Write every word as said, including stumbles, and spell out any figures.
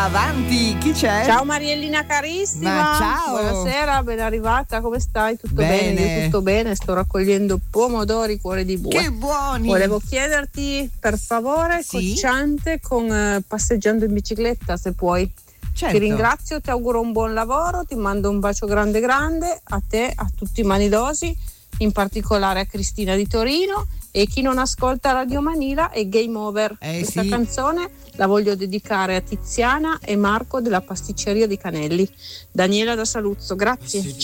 avanti, chi c'è? Ciao Mariellina carissima. Ma ciao. Buonasera, ben arrivata, come stai? Tutto bene? bene? Io tutto bene, sto raccogliendo pomodori cuore di bue. Che buoni! Volevo chiederti per favore sì? cocciante con eh, passeggiando in bicicletta, se puoi. Certo. Ti ringrazio, ti auguro un buon lavoro, ti mando un bacio grande grande a te, a tutti i manidosi, in particolare a Cristina di Torino, e chi non ascolta Radio Manila è Game Over. Eh, Questa sì. canzone la voglio dedicare a Tiziana e Marco della pasticceria di Canelli. Daniela da Saluzzo, grazie.